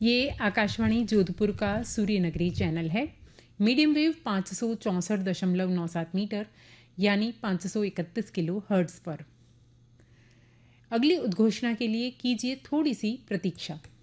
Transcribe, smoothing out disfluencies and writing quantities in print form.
ये आकाशवाणी जोधपुर का सूर्य नगरी चैनल है। मीडियम वेव 564.97 मीटर यानी 531 किलो हर्ट्ज पर। अगली उद्घोषणा के लिए कीजिए थोड़ी सी प्रतीक्षा।